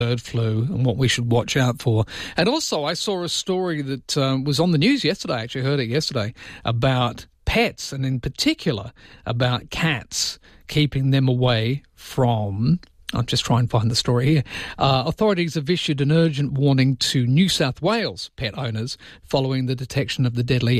bird flu and what we should watch out for. And also I saw a story that was on the news yesterday, I actually heard it yesterday, about pets and in particular about cats, keeping them away from... I'll just try and find the story here. Authorities have issued an urgent warning to New South Wales pet owners following the detection of the deadly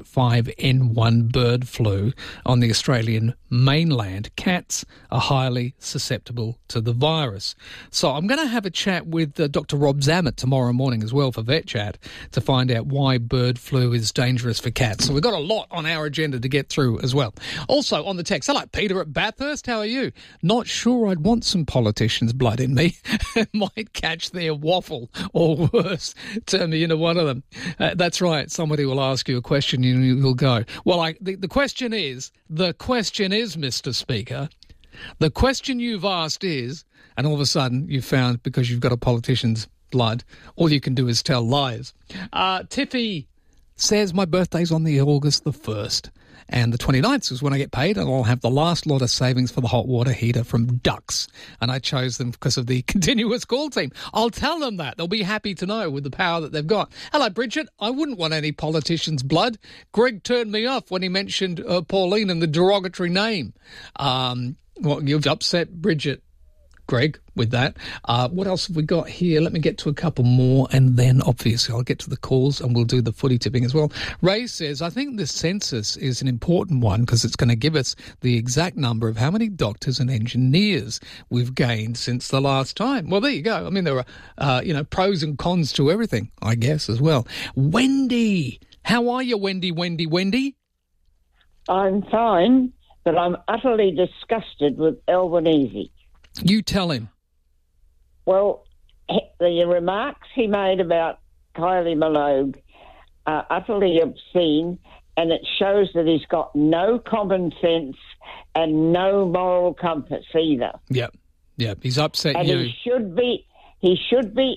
H5N1 bird flu on the Australian mainland. Cats are highly susceptible to the virus. So I'm going to have a chat with Dr. Rob Zammit tomorrow morning as well for Vet Chat to find out why bird flu is dangerous for cats. So we've got a lot on our agenda to get through as well. Also on the text, hello, Peter at Bathurst. How are you? Not sure I'd want some politicians' blood in me. Might catch their waffle or worse, turn me into one of them. That's right. Somebody will ask you a question and you'll go, well, the question is, Mr. Speaker, the question you've asked is, and all of a sudden you've found because you've got a politician's blood, all you can do is tell lies. Tiffy says my birthday's on the August the 1st. And the 29th is when I get paid, and I'll have the last lot of savings for the hot water heater from Dux. And I chose them because of the continuous call team. I'll tell them that. They'll be happy to know with the power that they've got. Hello, Bridget. I wouldn't want any politician's blood. Greg turned me off when he mentioned Pauline and the derogatory name. Well, you've upset Bridget, Greg, with that. What else have we got here? Let me get to a couple more, and then obviously I'll get to the calls and we'll do the footy tipping as well. Ray says, I think the census is an important one because it's going to give us the exact number of how many doctors and engineers we've gained since the last time. Well, there you go. I mean, there are, pros and cons to everything, I guess, as well. Wendy. How are you, Wendy? I'm fine, but I'm utterly disgusted with Albanese. You tell him. Well, the remarks he made about Kylie Minogue are utterly obscene, and it shows that he's got no common sense and no moral compass either. Yep. He's upset and you. He should be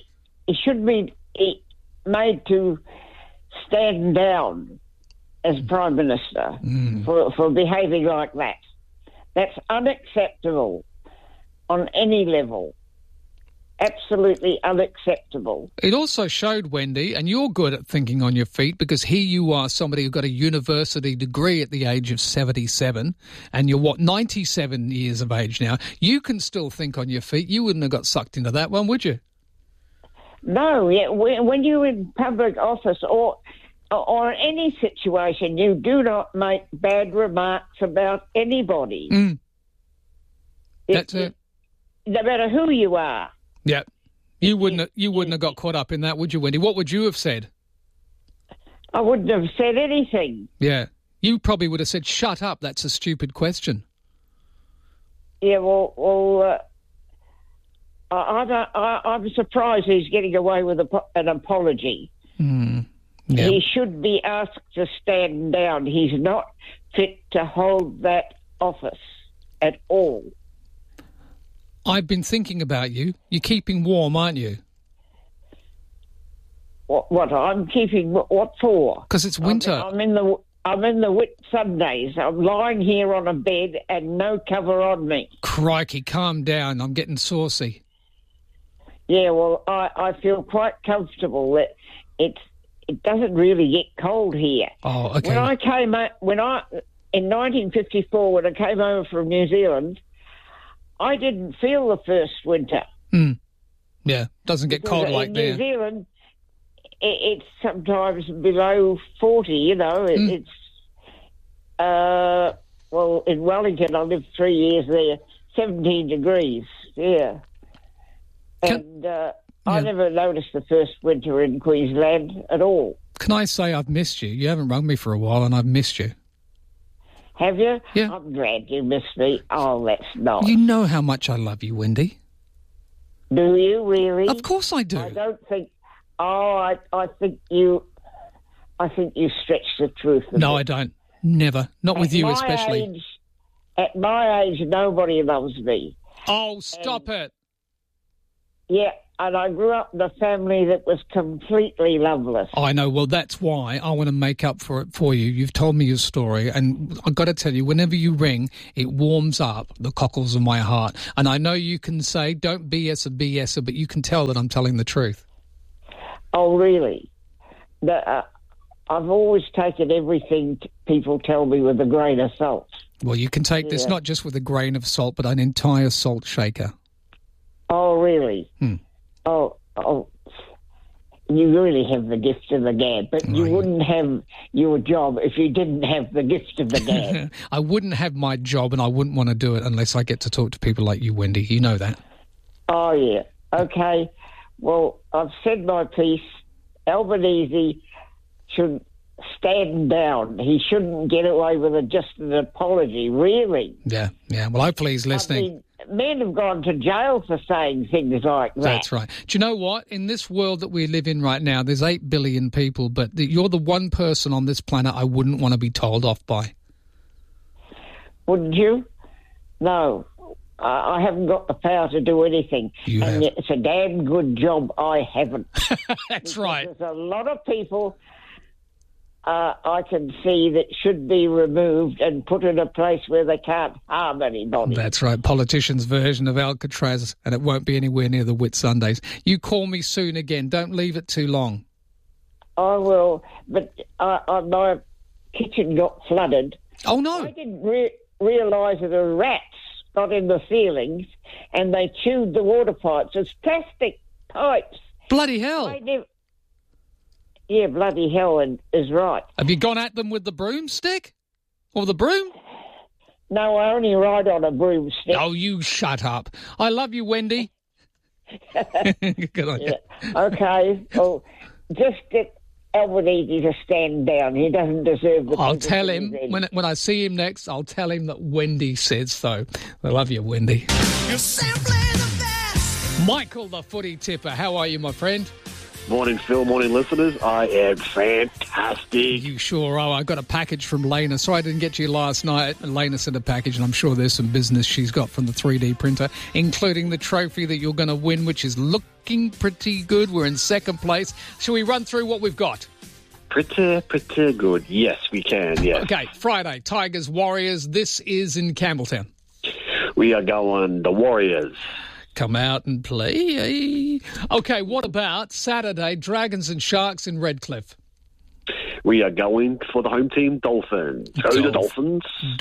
made to stand down as Prime Minister for behaving like that. That's unacceptable. On any level. Absolutely unacceptable. It also showed, Wendy, and you're good at thinking on your feet because here you are, somebody who got a university degree at the age of 77, and you're, 97 years of age now. You can still think on your feet. You wouldn't have got sucked into that one, would you? No, when you're in public office or any situation, you do not make bad remarks about anybody. That's it. No matter who you are. Yeah. You wouldn't have got caught up in that, would you, Wendy? What would you have said? I wouldn't have said anything. Yeah. You probably would have said, shut up, that's a stupid question. Yeah, I'm surprised he's getting away with an apology. Yeah. He should be asked to stand down. He's not fit to hold that office at all. I've been thinking about you. You're keeping warm, aren't you? What? I'm keeping what for? Because it's winter. I'm in the wet Sundays. I'm lying here on a bed and no cover on me. Crikey, calm down. I'm getting saucy. Yeah, well, I feel quite comfortable that it doesn't really get cold here. Oh, okay. In 1954, when I came over from New Zealand, I didn't feel the first winter. Yeah, doesn't get cold like there. In New Zealand, it's sometimes below 40, It's, in Wellington, I lived 3 years there, 17 degrees, yeah. And I never noticed the first winter in Queensland at all. Can I say I've missed you? You haven't rung me for a while and I've missed you. Have you? Yeah. I'm glad you missed me. Oh, that's nice. You know how much I love you, Wendy. Do you really? Of course I do. I don't think... Oh, I think you stretch the truth. No, I don't. Never. Not with you especially. At my age, nobody loves me. Oh, stop it. Yeah, I grew up in a family that was completely loveless. I know. Well, that's why I want to make up for it for you. You've told me your story, and I've got to tell you, whenever you ring, it warms up the cockles of my heart. And I know you can say, don't BS a BSer, but you can tell that I'm telling the truth. Oh, really? I've always taken everything people tell me with a grain of salt. Well, you can take this not just with a grain of salt, but an entire salt shaker. Oh, really? Oh, you really have the gift of the gab, but you wouldn't have your job if you didn't have the gift of the gab. I wouldn't have my job, and I wouldn't want to do it unless I get to talk to people like you, Wendy. You know that. Oh, yeah. Okay. Well, I've said my piece. Albanese should stand down. He shouldn't get away with just an apology, really. Yeah. Well, hopefully he's listening. I mean, men have gone to jail for saying things like that. That's right. Do you know what? In this world that we live in right now, there's 8 billion people, but you're the one person on this planet I wouldn't want to be told off by. Wouldn't you? No. I haven't got the power to do anything. And it's a damn good job I haven't. That's right. There's a lot of people I can see that should be removed and put in a place where they can't harm anybody. That's right. Politicians' version of Alcatraz, and it won't be anywhere near the Whitsundays. You call me soon again. Don't leave it too long. I will, but my kitchen got flooded. Oh, no. I didn't realise that the rats got in the ceilings and they chewed the water pipes. It's plastic pipes. Bloody hell. Yeah, bloody hell is right. Have you gone at them with the broomstick? Or the broom? No, I only ride on a broomstick. Oh, you shut up. I love you, Wendy. Good on you. Okay, well, just get Albanese to stand down. He doesn't deserve the... I'll tell him, when I see him next, I'll tell him that Wendy said so. I love you, Wendy. You're simply the best. Michael, the footy tipper. How are you, my friend? Morning, Phil. Morning, listeners. I am fantastic. You sure are. I got a package from Lena. Sorry I didn't get you last night. Lena sent a package, and I'm sure there's some business she's got from the 3D printer, including the trophy that you're going to win, which is looking pretty good. We're in second place. Shall we run through what we've got? Pretty good. Yes, we can, yes. Okay, Friday, Tigers, Warriors. This is in Campbelltown. We are going the Warriors. Come out and play. Okay, what about Saturday, Dragons and Sharks in Redcliffe? We are going for the home team, Dolphins. Go the Dolphins.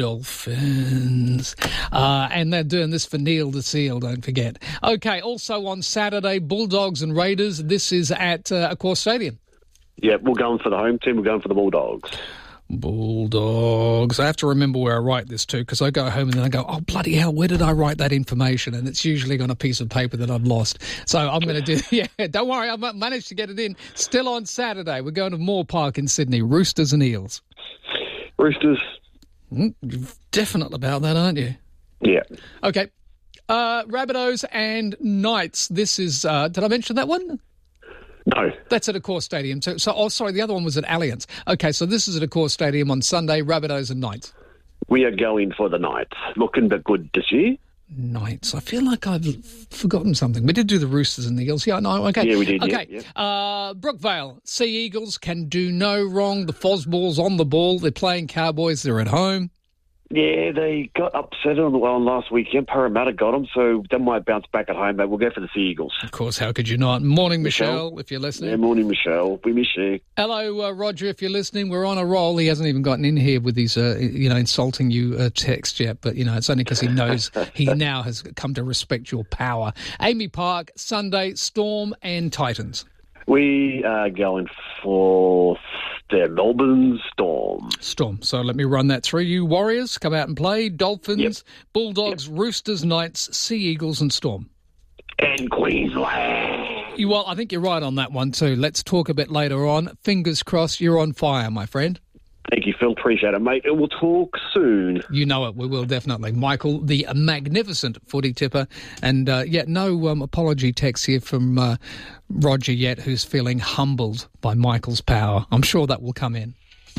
Dolphins. And they're doing this for Neil the Seal, don't forget. Okay, also on Saturday, Bulldogs and Raiders. This is at Accor Stadium. Yeah, we're going for the home team. We're going for the Bulldogs. Bulldogs. I have to remember where I write this too, because I go home and then I go, oh, bloody hell, where did I write that information? And it's usually on a piece of paper that I've lost. So I'm going to do, don't worry, I've managed to get it in. Still on Saturday, we're going to Moore Park in Sydney, Roosters and Eels. Roosters. You're definite about that, aren't you? Yeah. Okay. Rabbitohs and Knights. This is, did I mention that one? No. That's at Accor Stadium. So, the other one was at Allianz. Okay, so this is at Accor Stadium on Sunday, Rabbitohs and Knights. We are going for the Knights. Looking but good this year. Knights. I feel like I've forgotten something. We did do the Roosters and the Eagles. Yeah, no, okay. Yeah, we did. Okay. Yeah. Brookvale, Sea Eagles can do no wrong. The Fosballs on the ball. They're playing Cowboys. They're at home. Yeah, they got upset on last weekend. Parramatta got them, so they might bounce back at home, but we'll go for the Sea Eagles. Of course, how could you not? Morning, Michelle, if you're listening. Yeah, morning, Michelle. We miss you. Hello, Roger, if you're listening. We're on a roll. He hasn't even gotten in here with his, insulting you text yet, but, it's only because he knows he now has come to respect your power. Amy Park, Sunday, Storm and Titans. We are going for the Melbourne Storm. Storm. So let me run that through. You Warriors, come out and play. Dolphins, Bulldogs, Roosters, Knights, Sea Eagles and Storm. And Queensland. Well, I think you're right on that one too. Let's talk a bit later on. Fingers crossed you're on fire, my friend. Thank you, Phil. Appreciate it, mate. And we'll talk soon. You know it. We will, definitely. Michael, the magnificent footy tipper. And, no apology text here from Roger yet, who's feeling humbled by Michael's power. I'm sure that will come in.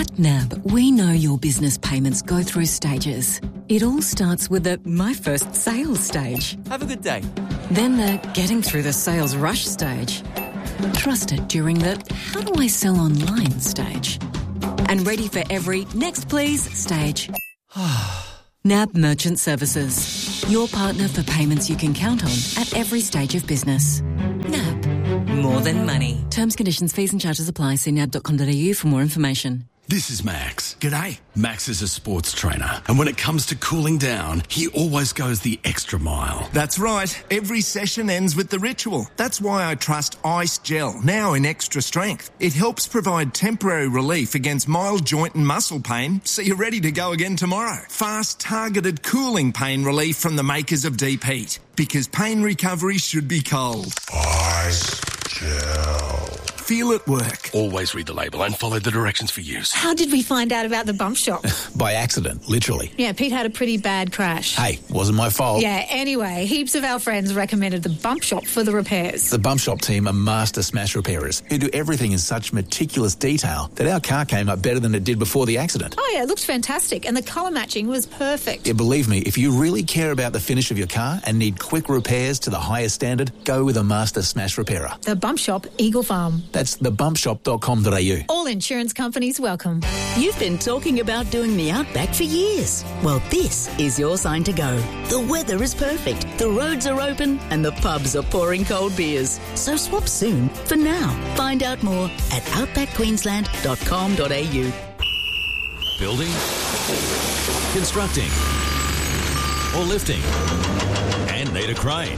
At NAB, we know your business payments go through stages. It all starts with the my first sales stage. Have a good day. Then the getting through the sales rush stage. Trusted during the how do I sell online stage. And ready for every next please stage. NAB Merchant Services. Your partner for payments you can count on at every stage of business. NAB. More than money. Terms, conditions, fees and charges apply. See nab.com.au for more information. This is Max. G'day. Max is a sports trainer, and when it comes to cooling down, he always goes the extra mile. That's right. Every session ends with the ritual. That's why I trust Ice Gel, now in extra strength. It helps provide temporary relief against mild joint and muscle pain, so you're ready to go again tomorrow. Fast, targeted cooling pain relief from the makers of Deep Heat. Because pain recovery should be cold. Ice Gel. Feel it work. Always read the label and follow the directions for use. How did we find out about the bump shop? By accident, literally. Yeah, Pete had a pretty bad crash. Hey, wasn't my fault. Yeah, anyway, heaps of our friends recommended the bump shop for the repairs. The Bump Shop team are master smash repairers who do everything in such meticulous detail that our car came up better than it did before the accident. Oh yeah, it looked fantastic and the colour matching was perfect. Yeah, believe me, if you really care about the finish of your car and need quick repairs to the highest standard, go with a master smash repairer. The Bump Shop, Eagle Farm. That's thebumpshop.com.au. All insurance companies welcome. You've been talking about doing the Outback for years. Well, this is your sign to go. The weather is perfect, the roads are open, and the pubs are pouring cold beers. So swap soon for now. Find out more at outbackqueensland.com.au. Building, constructing, or lifting, and need a crane?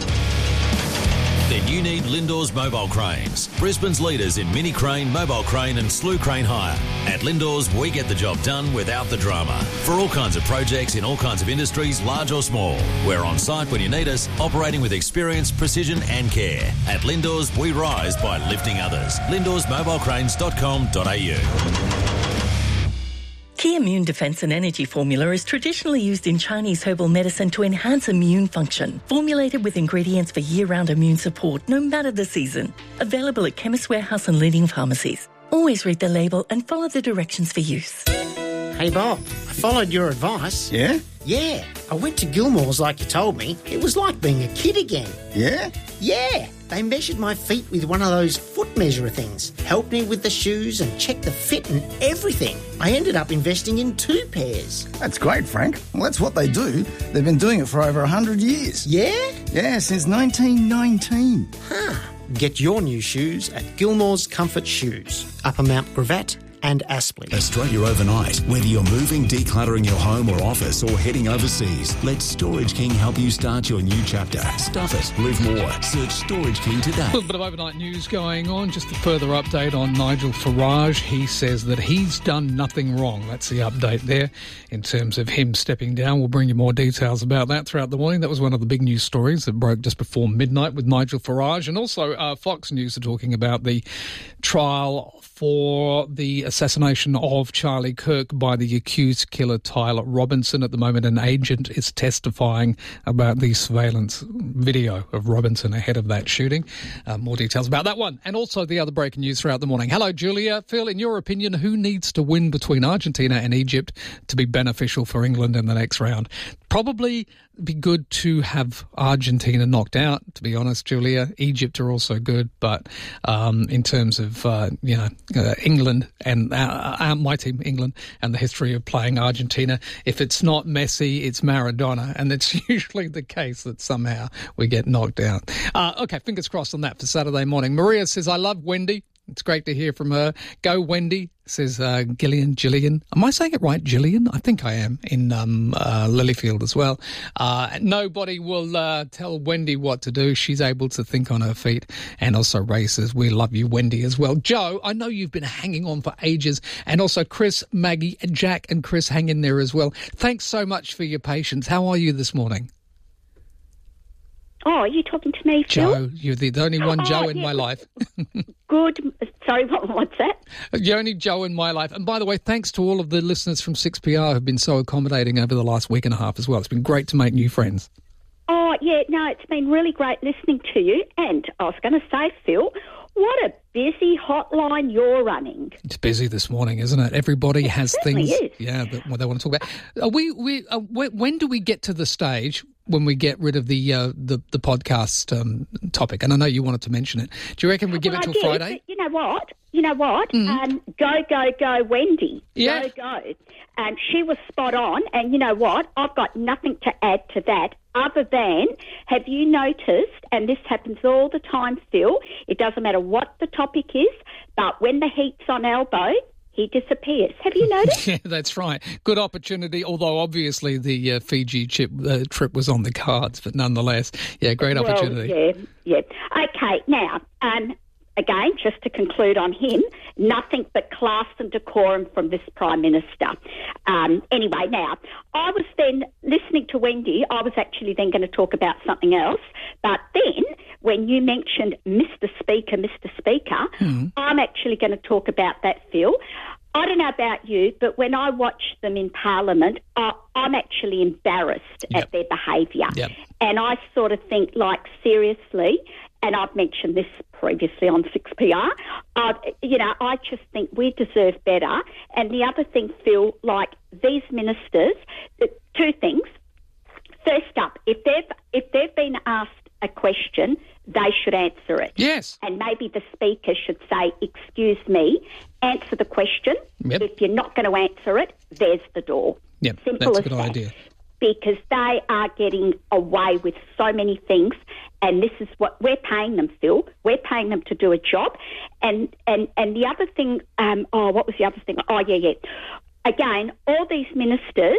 Then you need Lindor's Mobile Cranes, Brisbane's leaders in mini crane, mobile crane and slew crane hire. At Lindor's, we get the job done without the drama. For all kinds of projects in all kinds of industries, large or small. We're on site when you need us, operating with experience, precision and care. At Lindor's, we rise by lifting others. Lindor'sMobileCranes.com.au. Key Immune Defense and Energy Formula is traditionally used in Chinese herbal medicine to enhance immune function. Formulated with ingredients for year-round immune support, no matter the season. Available at Chemist Warehouse and leading pharmacies. Always read the label and follow the directions for use. Hey Bob, I followed your advice. Yeah? Yeah, I went to Gilmore's like you told me. It was like being a kid again. Yeah? Yeah, they measured my feet with one of those foot measurer things, helped me with the shoes and checked the fit and everything. I ended up investing in 2 pairs. That's great, Frank. Well, that's what they do. They've been doing it for over 100 years. Yeah? Yeah, since 1919. Huh. Get your new shoes at Gilmore's Comfort Shoes, Upper Mount Gravatt and Aspley. Australia overnight. Whether you're moving, decluttering your home or office, or heading overseas, let Storage King help you start your new chapter. Stuff it, live more. Search Storage King today. A little bit of overnight news going on. Just a further update on Nigel Farage. He says that he's done nothing wrong. That's the update there in terms of him stepping down. We'll bring you more details about that throughout the morning. That was one of the big news stories that broke just before midnight with Nigel Farage. And also Fox News are talking about the trial for the assassination of Charlie Kirk by the accused killer Tyler Robinson. At the moment, an agent is testifying about the surveillance video of Robinson ahead of that shooting. More details about that one. And also the other breaking news throughout the morning. Hello, Julia. Phil, in your opinion, who needs to win between Argentina and Egypt to be beneficial for England in the next round? Probably be good to have Argentina knocked out, to be honest, Julia. Egypt are also good, but in terms of, England and my team, England, and the history of playing Argentina, if it's not Messi, it's Maradona, and it's usually the case that somehow we get knocked out. Okay, fingers crossed on that for Saturday morning. Maria says, I love Wendy. It's great to hear from her. Go Wendy, says Gillian. Am I saying it right, Gillian? I think I am, in Lilyfield as well. Nobody will tell Wendy what to do. She's able to think on her feet. And also Ray says, we love you, Wendy, as well. Joe, I know you've been hanging on for ages. And also Chris, Maggie, Jack and Chris hang in there as well. Thanks so much for your patience. How are you this morning? Oh, are you talking to me, Phil? Joe, you're the only one Joe in my life. Good. Sorry, what's that? You're only Joe in my life. And by the way, thanks to all of the listeners from 6PR who've been so accommodating over the last week and a half as well. It's been great to make new friends. Oh, yeah, no, it's been really great listening to you. And I was going to say, Phil, What a busy hotline you're running. It's busy this morning, isn't it? Everybody has things, is. that they want to talk about. When do we get to the stage when we get rid of the podcast topic? And I know you wanted to mention it. Do you reckon we give it till Friday? You know what? Go, Wendy. Yeah. Go. She was spot on. And you know what? I've got nothing to add to that other than, have you noticed, and this happens all the time, Phil, it doesn't matter what the topic is, but when the heat's on Albo, he disappears. Have you noticed? Yeah, that's right. Good opportunity, although obviously the Fiji trip was on the cards, but nonetheless, great opportunity. Yeah. Okay, now, again, just to conclude on him, nothing but class and decorum from this Prime Minister. Anyway, now, I was then listening to Wendy. I was actually then going to talk about something else. But then when you mentioned Mr. Speaker, I'm actually going to talk about that, Phil. I don't know about you, but when I watch them in Parliament, I'm actually embarrassed at their behaviour. Yep. And I sort of think, seriously, and I've mentioned this previously on 6PR, I just think we deserve better. And the other thing, Phil, these ministers, two things. First up, if they've been asked a question, they should answer it. Yes. And maybe the Speaker should say, excuse me, answer the question. Yep. If you're not going to answer it, there's the door. Yep, Simple that's as a good that. idea. Because they are getting away with so many things, and this is what we're paying them, Phil. We're paying them to do a job. And the other thing, what was the other thing? Oh, yeah. Again, all these ministers,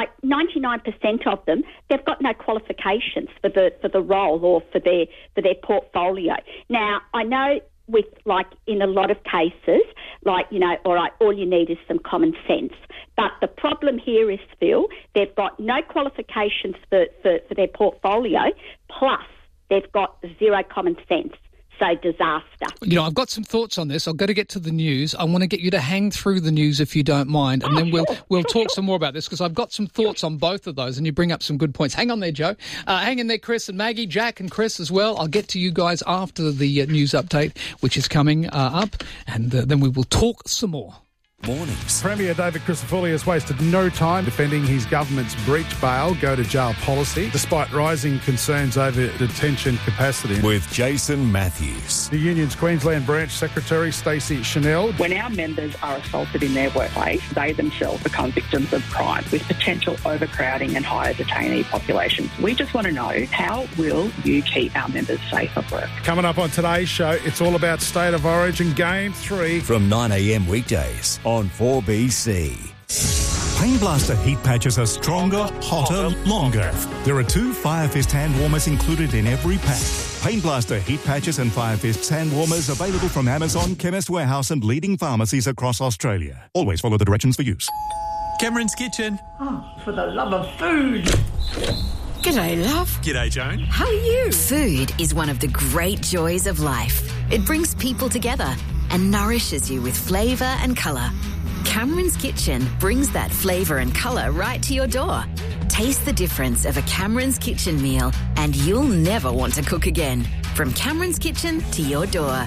99% of them, they've got no qualifications for the role or for their portfolio. Now, I know with in a lot of cases, all right, all you need is some common sense. But the problem here is, Phil, they've got no qualifications for their portfolio, plus they've got zero common sense. So disaster. I've got some thoughts on this. I've got to get to the news. I want to get you to hang through the news if you don't mind, and then we'll talk some more about this, because I've got some thoughts on both of those, and you bring up some good points. Hang on there, Joe. Hang in there, Chris and Maggie, Jack and Chris as well. I'll get to you guys after the news update, which is coming up, and then we will talk some more. Mornings. Premier David Crisafulli has wasted no time defending his government's breach bail, go to jail policy, despite rising concerns over detention capacity. With Jason Matthews. The union's Queensland branch secretary, Stacey Chanel. When our members are assaulted in their workplace, they themselves become victims of crime with potential overcrowding and higher detainee populations. We just want to know, how will you keep our members safe at work? Coming up on today's show, it's all about State of Origin Game 3. From 9 a.m. weekdays on 4BC. Pain Blaster heat patches are stronger, hotter, longer. There are 2 Fire Fist hand warmers included in every pack. Pain Blaster heat patches and Fire Fist hand warmers available from Amazon, Chemist Warehouse and leading pharmacies across Australia. Always follow the directions for use. Cameron's Kitchen. Oh, for the love of food. G'day, love. G'day, Joan. How are you? Food is one of the great joys of life. It brings people together and nourishes you with flavour and colour. Cameron's Kitchen brings that flavour and colour right to your door. Taste the difference of a Cameron's Kitchen meal and you'll never want to cook again. From Cameron's Kitchen to your door.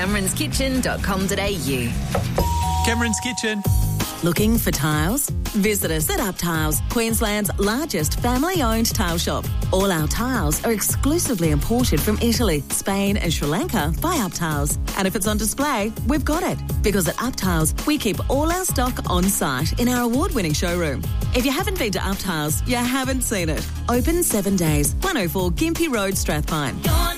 CameronsKitchen.com.au. Cameron's Kitchen. Looking for tiles? Visit us at Up Tiles, Queensland's largest family-owned tile shop. All our tiles are exclusively imported from Italy, Spain and Sri Lanka by Up Tiles. And if it's on display, we've got it. Because at Up Tiles, we keep all our stock on site in our award-winning showroom. If you haven't been to Up Tiles, you haven't seen it. Open 7 days, 104 Gympie Road, Strathpine.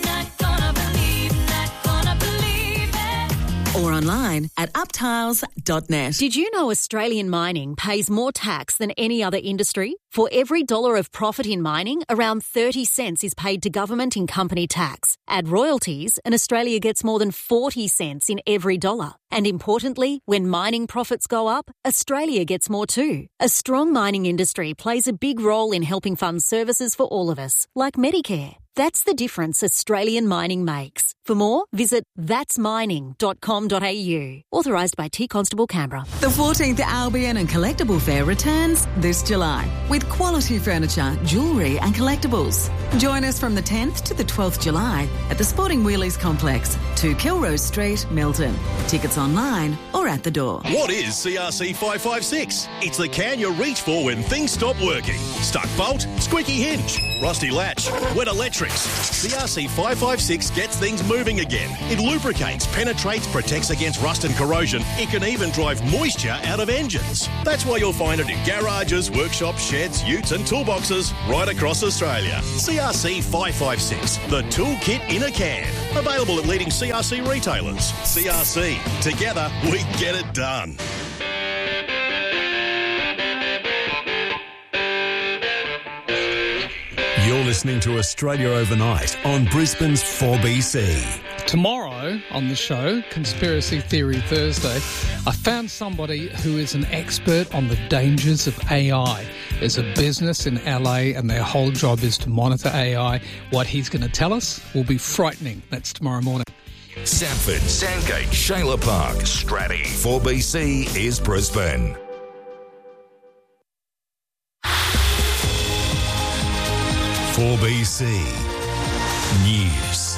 Or online at uptiles.net. Did you know Australian mining pays more tax than any other industry? For every dollar of profit in mining, around 30 cents is paid to government in company tax. Add royalties, and Australia gets more than 40 cents in every dollar. And importantly, when mining profits go up, Australia gets more too. A strong mining industry plays a big role in helping fund services for all of us, like Medicare. That's the difference Australian mining makes. For more, visit thatsmining.com.au. Authorised by T Constable Canberra. The 14th Albion and Collectible Fair returns this July with quality furniture, jewellery and collectibles. Join us from the 10th to the 12th July at the Sporting Wheelies Complex, 2 Kilrose Street, Milton. Tickets online or at the door. What is CRC 556? It's the can you reach for when things stop working. Stuck bolt, squeaky hinge, rusty latch, wet electrics. CRC 556 gets things moving again. It lubricates, penetrates, protects against rust and corrosion. It can even drive moisture out of engines. That's why you'll find it in garages, workshops, sheds, utes and toolboxes right across Australia. CRC 556, the toolkit in a can. Available at leading CRC retailers. CRC, together we get it done. You're listening to Australia Overnight on Brisbane's 4BC. Tomorrow on the show, Conspiracy Theory Thursday, I found somebody who is an expert on the dangers of AI. There's a business in LA and their whole job is to monitor AI. What he's going to tell us will be frightening. That's tomorrow morning. Sanford, Sandgate, Shayla Park, Stratty. 4BC is Brisbane. "4BC News."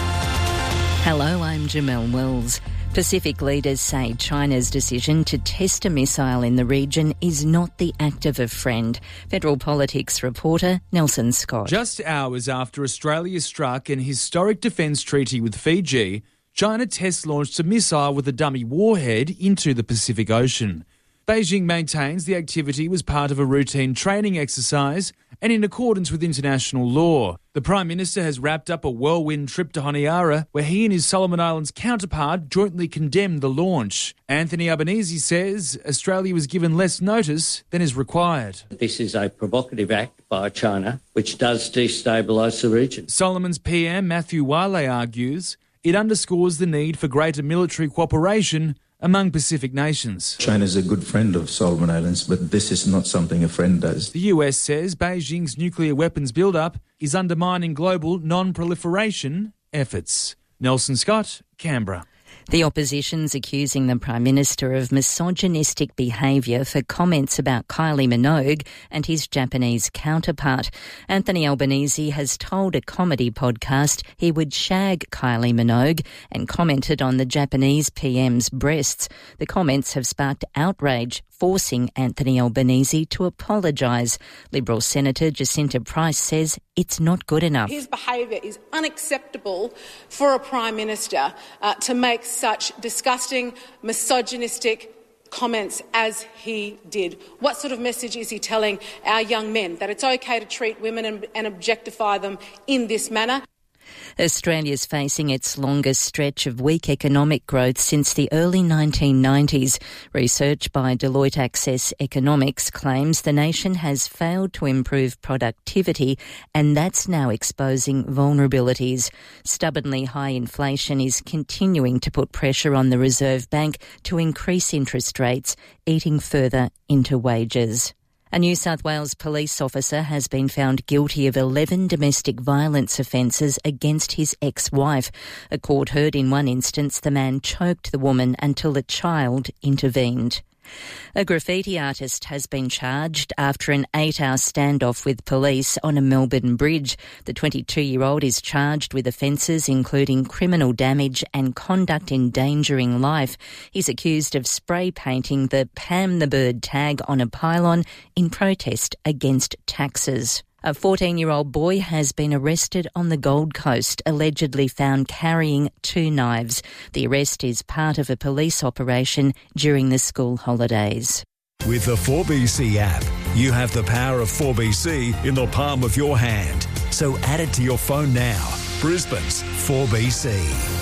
Hello, I'm Jamelle Wells. Pacific leaders say China's decision to test a missile in the region is not the act of a friend. Federal Politics reporter Nelson Scott. Just hours after Australia struck an historic defence treaty with Fiji, China test-launched a missile with a dummy warhead into the Pacific Ocean. Beijing maintains the activity was part of a routine training exercise and in accordance with international law. The Prime Minister has wrapped up a whirlwind trip to Honiara, where he and his Solomon Islands counterpart jointly condemned the launch. Anthony Albanese says Australia was given less notice than is required. This is a provocative act by China, which does destabilise the region. Solomon's PM Matthew Wiley argues it underscores the need for greater military cooperation among Pacific nations. China is a good friend of Solomon Islands, but this is not something a friend does. The US says Beijing's nuclear weapons build-up is undermining global non-proliferation efforts. Nelson Scott, Canberra. The opposition's accusing the Prime Minister of misogynistic behaviour for comments about Kylie Minogue and his Japanese counterpart. Anthony Albanese has told a comedy podcast he would shag Kylie Minogue and commented on the Japanese PM's breasts. The comments have sparked outrage, forcing Anthony Albanese to apologise. Liberal Senator Jacinta Price says it's not good enough. His behaviour is unacceptable for a Prime Minister to make such disgusting, misogynistic comments as he did. What sort of message is he telling our young men? That it's okay to treat women and objectify them in this manner? Australia's facing its longest stretch of weak economic growth since the early 1990s. Research by Deloitte Access Economics claims the nation has failed to improve productivity, and that's now exposing vulnerabilities. Stubbornly high inflation is continuing to put pressure on the Reserve Bank to increase interest rates, eating further into wages. A New South Wales police officer has been found guilty of 11 domestic violence offences against his ex-wife. A court heard in one instance the man choked the woman until a child intervened. A graffiti artist has been charged after an 8-hour standoff with police on a Melbourne bridge. The 22-year-old is charged with offences including criminal damage and conduct endangering life. He's accused of spray painting the Pam the Bird tag on a pylon in protest against taxes. A 14-year-old boy has been arrested on the Gold Coast, allegedly found carrying 2 knives. The arrest is part of a police operation during the school holidays. With the 4BC app, you have the power of 4BC in the palm of your hand. So add it to your phone now. Brisbane's 4BC.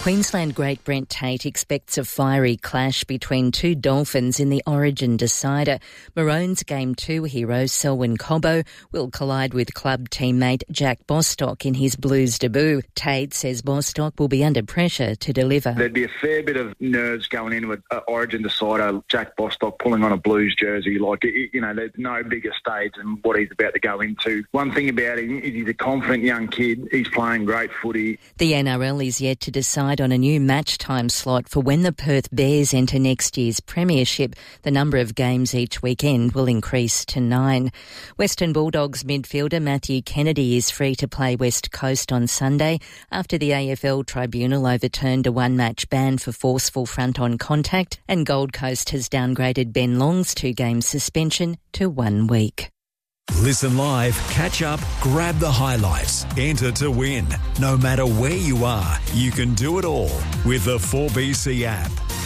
Queensland great Brent Tate expects a fiery clash between two Dolphins in the Origin decider. Maroons Game 2 hero Selwyn Cobbo will collide with club teammate Jack Bostock in his Blues debut. Tate says Bostock will be under pressure to deliver. There'd be a fair bit of nerves going into an Origin decider. Jack Bostock pulling on a Blues jersey, there's no bigger stage than what he's about to go into. One thing about him is he's a confident young kid. He's playing great footy. The NRL is yet to decide on a new match time slot for when the Perth Bears enter next year's premiership. The number of games each weekend will increase to 9. Western Bulldogs midfielder Matthew Kennedy is free to play West Coast on Sunday after the AFL tribunal overturned a one-match ban for forceful front-on contact, and Gold Coast has downgraded Ben Long's 2-game suspension to 1 week. Listen live, catch up, grab the highlights, enter to win. No matter where you are, you can do it all with the 4BC app.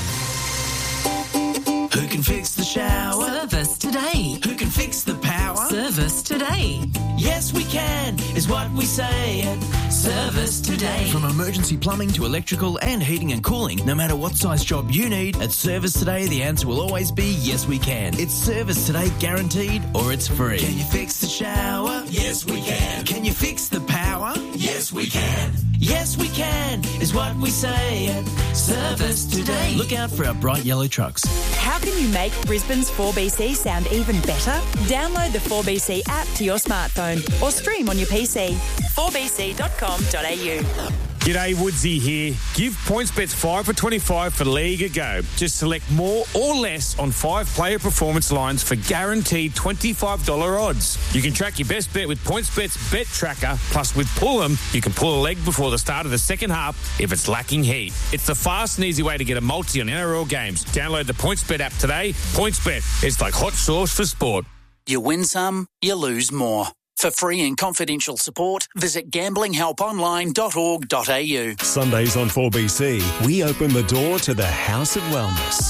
Who can fix the shower? Service today. Who can fix the power? Service today. Yes, we can, is what we say at Service Today. From emergency plumbing to electrical and heating and cooling, no matter what size job you need, at Service Today, the answer will always be yes, we can. It's Service Today guaranteed, or it's free. Can you fix the shower? Yes, we can. Can you fix the power? Yes, we can. Yes, we can, is what we say at Service Today. Look out for our bright yellow trucks. How can you make Brisbane's 4BC sound even better? Download the 4BC app to your smartphone or stream on your PC. 4bc.com.au. G'day, Woodsy here. Give PointsBet 5 for 25 for League a go. Just select more or less on 5 player performance lines for guaranteed $25 odds. You can track your best bet with PointsBet's Bet Tracker. Plus, with Pull'em, you can pull a leg before the start of the second half if it's lacking heat. It's the fast and easy way to get a multi on NRL games. Download the PointsBet app today. PointsBet, it's like hot sauce for sport. You win some, you lose more. For free and confidential support, visit gamblinghelponline.org.au. Sundays on 4BC, we open the door to the House of Wellness.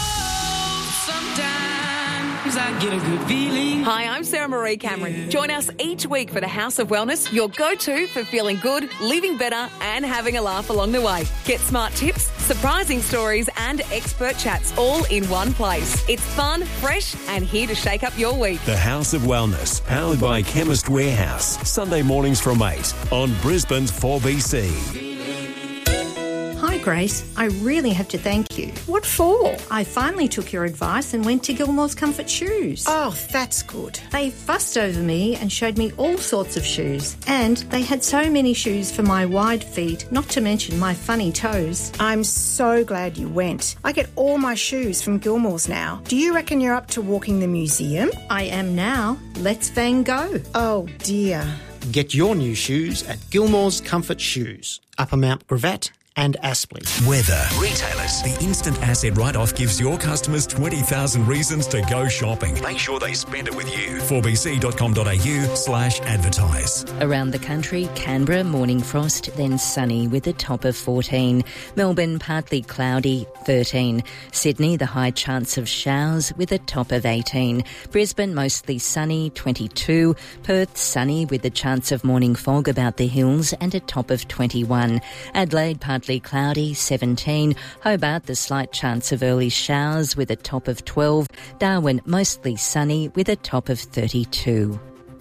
Sometimes I get a good feeling. Hi, I'm Sarah Marie Cameron. Join us each week for the House of Wellness, your go-to for feeling good, living better and having a laugh along the way. Get smart tips, surprising stories and expert chats all in one place. It's fun, fresh and here to shake up your week. The House of Wellness, powered by Chemist Warehouse. Sunday mornings from 8 on Brisbane's 4BC. Hi Grace, I really have to thank you. What for? I finally took your advice and went to Gilmore's Comfort Shoes. Oh, that's good. They fussed over me and showed me all sorts of shoes. And they had so many shoes for my wide feet, not to mention my funny toes. I'm so glad you went. I get all my shoes from Gilmore's now. Do you reckon you're up to walking the museum? I am now. Let's Van Gogh. Oh dear. Get your new shoes at Gilmore's Comfort Shoes, Upper Mount Gravatt and Aspley. Weather. Retailers. The instant asset write-off gives your customers 20,000 reasons to go shopping. Make sure they spend it with you. 4bc.com.au/advertise. Around the country, Canberra, morning frost, then sunny with a top of 14. Melbourne, partly cloudy, 13. Sydney, the high chance of showers with a top of 18. Brisbane, mostly sunny, 22. Perth, sunny with a chance of morning fog about the hills and a top of 21. Adelaide, partly cloudy, 17. Hobart, the slight chance of early showers with a top of 12. Darwin, mostly sunny with a top of 32.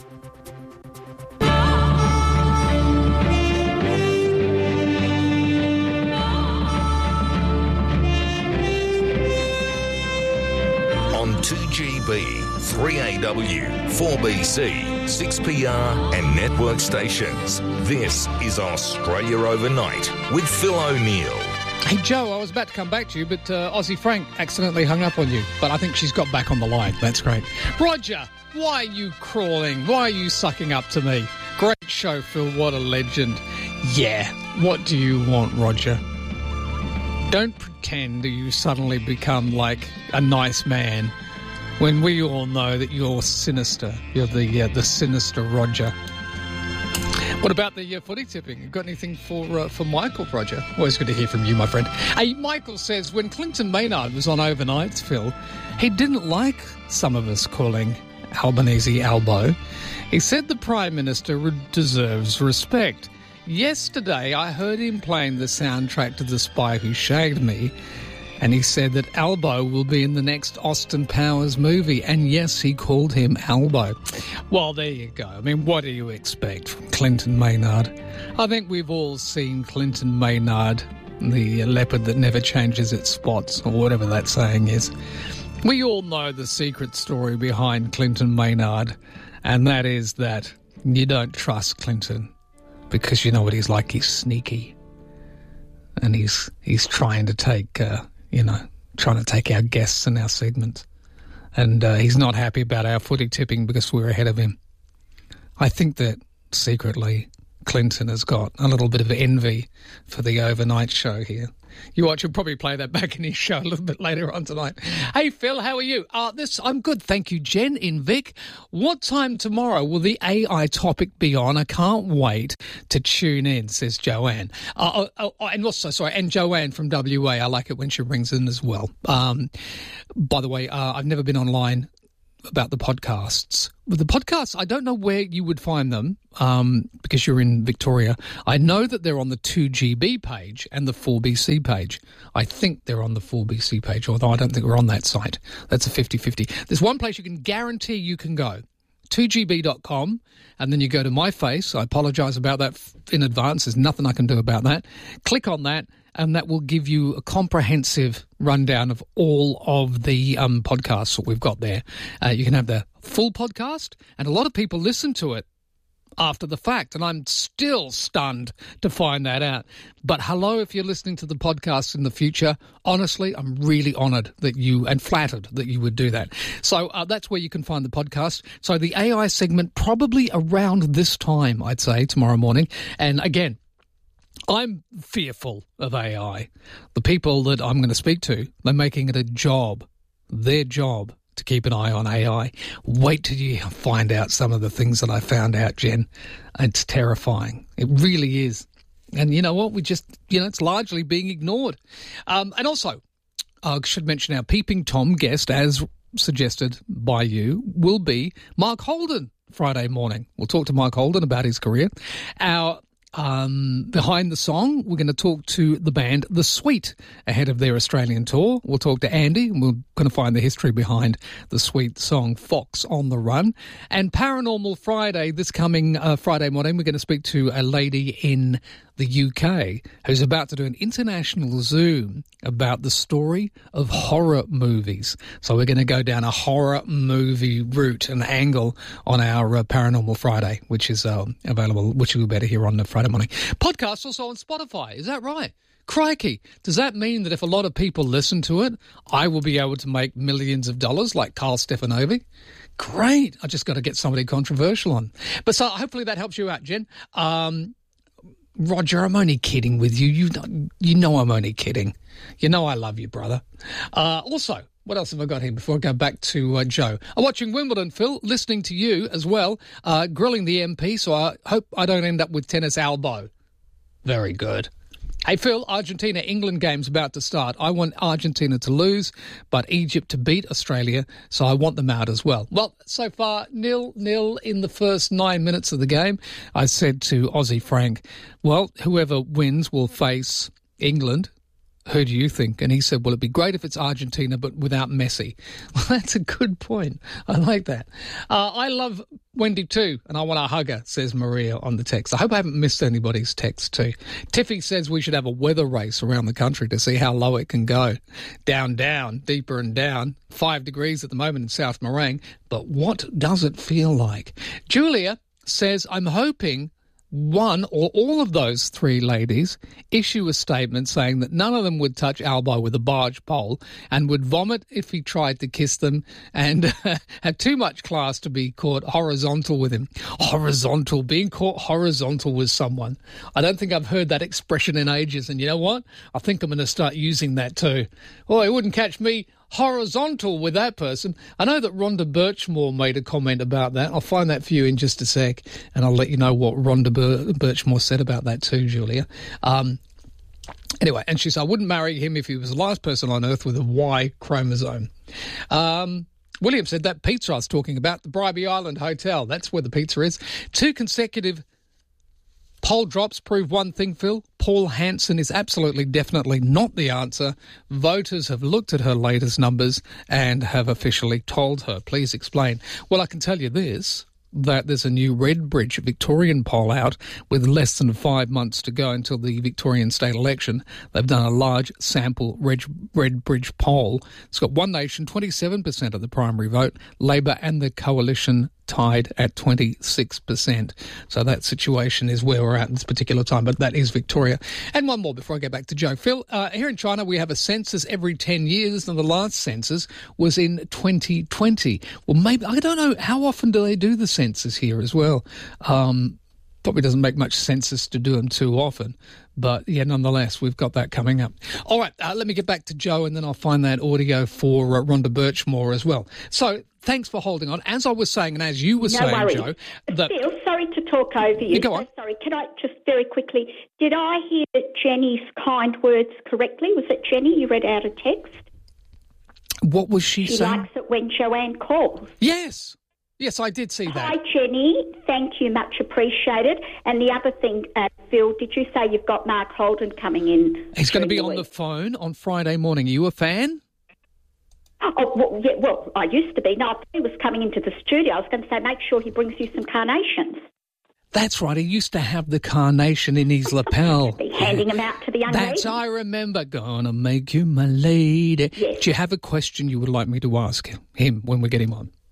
On 2GB, 3AW, 4BC, 6PR and network stations. This is Australia Overnight with Phil O'Neill. Hey, Joe, I was about to come back to you, but Aussie Frank accidentally hung up on you. But I think she's got back on the line. That's great. Roger, why are you crawling? Why are you sucking up to me? Great show, Phil. What a legend. Yeah, what do you want, Roger? Don't pretend that you suddenly become like a nice man when we all know that you're sinister. You're the sinister Roger. What about the footy tipping? You got anything for Michael, Roger? Always good to hear from you, my friend. Hey, Michael says when Clinton Maynard was on Overnights, Phil, he didn't like some of us calling Albanese Albo. He said the Prime Minister deserves respect. Yesterday, I heard him playing the soundtrack to The Spy Who Shagged Me, and he said that Albo will be in the next Austin Powers movie. And yes, he called him Albo. Well, there you go. I mean, what do you expect from Clinton Maynard? I think we've all seen Clinton Maynard, the leopard that never changes its spots, or whatever that saying is. We all know the secret story behind Clinton Maynard, and that is that you don't trust Clinton because you know what he's like. He's sneaky, and he's trying to take, trying to take our guests and our segments, and he's not happy about our footy tipping because we're ahead of him. I think that secretly Clinton has got a little bit of envy for the overnight show here. You watch, he'll probably play that back in his show a little bit later on tonight. Hey, Phil, how are you? I'm good, thank you. Jen in Vic. What time tomorrow will the AI topic be on? I can't wait to tune in, says Joanne. And also, sorry, and Joanne from WA. I like it when she rings in as well. By the way, I've never been online about the podcasts. With the podcasts, I don't know where you would find them because you're in Victoria. I know that they're on the 2GB page and the 4BC page. I think they're on the 4BC page, although I don't think we're on that site. That's a 50-50. There's one place you can guarantee you can go, 2gb.com, and then you go to my face. I apologise about that in advance. There's nothing I can do about that. Click on that, and that will give you a comprehensive rundown of all of the podcasts that we've got there. You can have the full podcast, and a lot of people listen to it after the fact, and I'm still stunned to find that out. But hello, if you're listening to the podcast in the future, honestly, I'm really honoured that you, and flattered that you would do that. So that's where you can find the podcast. So the AI segment probably around this time, I'd say, tomorrow morning. And again, I'm fearful of AI. The people that I'm going to speak to, they're making it a job, their job, to keep an eye on AI. Wait till you find out some of the things that I found out, Jen. It's terrifying. It really is. And you know what? We just, it's largely being ignored. And also, I should mention our Peeping Tom guest, as suggested by you, will be Mark Holden Friday morning. We'll talk to Mark Holden about his career. Our behind the song, we're going to talk to the band The Sweet ahead of their Australian tour. We'll talk to Andy, and we're going to find the history behind the Sweet song Fox on the Run. And Paranormal Friday, this coming Friday morning, we're going to speak to a lady in the UK who's about to do an international Zoom about the story of horror movies. So we're going to go down a horror movie route and angle on our Paranormal Friday, which is available, which you'll better hear on the Friday morning. Podcast also on Spotify. Is that right? Crikey. Does that mean that if a lot of people listen to it, I will be able to make millions of dollars like Carl Stefanovi? Great. I just got to get somebody controversial on. But so hopefully that helps you out, Jen. Roger, I'm only kidding with you. You know I'm only kidding. You know I love you, brother. Also, what else have I got here before I go back to Joe? I'm watching Wimbledon, Phil, listening to you as well, grilling the MP, so I hope I don't end up with tennis elbow. Very good. Hey, Phil, Argentina-England game's about to start. I want Argentina to lose, but Egypt to beat Australia, so I want them out as well. Well, so far, 0-0 in the first 9 minutes of the game. I said to Aussie Frank, well, whoever wins will face England. Who do you think? And he said, well, it'd be great if it's Argentina, but without Messi. Well, that's a good point. I like that. I love Wendy too, and I want to hug her, says Maria on the text. I hope I haven't missed anybody's text too. Tiffy says we should have a weather race around the country to see how low it can go. Down, deeper and down. 5 degrees at the moment in South Morang. But what does it feel like? Julia says, I'm hoping one or all of those three ladies issue a statement saying that none of them would touch Albo with a barge pole and would vomit if he tried to kiss them and had too much class to be caught horizontal with him. Horizontal, being caught horizontal with someone. I don't think I've heard that expression in ages, and you know what? I think I'm going to start using that too. Oh, he wouldn't catch me horizontal with that person. I know that Rhonda Birchmore made a comment about that. I'll find that for you in just a sec, and I'll let you know what Rhonda Birchmore said about that too, Julia. Anyway, and she said, I wouldn't marry him if he was the last person on earth with a Y chromosome. William said that pizza I was talking about, the Bribey Island Hotel, that's where the pizza is. 2 consecutive Poll drops prove one thing, Phil. Paul Hanson is absolutely, definitely not the answer. Voters have looked at her latest numbers and have officially told her. Please explain. Well, I can tell you this, that there's a new Redbridge Victorian poll out with less than 5 months to go until the Victorian state election. They've done a large sample Redbridge poll. It's got One Nation, 27% of the primary vote, Labor and the Coalition tied at 26%. So that situation is where we're at this particular time, but that is Victoria. And one more before I get back to Joe. Phil, here in China we have a census every 10 years, and the last census was in 2020. Well, maybe, I don't know, how often do they do the census here as well? Probably doesn't make much sense to do them too often. But, yeah, nonetheless, we've got that coming up. All right, let me get back to Joe, and then I'll find that audio for Rhonda Birchmore as well. So, thanks for holding on. As I was saying, and as you were saying, worries. Joe... Phil, sorry to talk over you. Go on. Sorry, can I just very quickly... Did I hear Jenny's kind words correctly? Was it Jenny you read out a text? What was she saying? She likes it when Joanne calls. Yes. Yes, I did see that. Hi, Jenny. Thank you. Much appreciated. And the other thing, Phil, did you say you've got Mark Holden coming in? He's going to be on the phone on Friday morning. Are you a fan? Oh, well, yeah, well, I used to be. No, I thought he was coming into the studio. I was going to say, make sure he brings you some carnations. That's right. He used to have the carnation in his lapel. Be handing them out to the young ladies. I remember. Gonna make you my lady. Yes. Do you have a question you would like me to ask him when we get him on?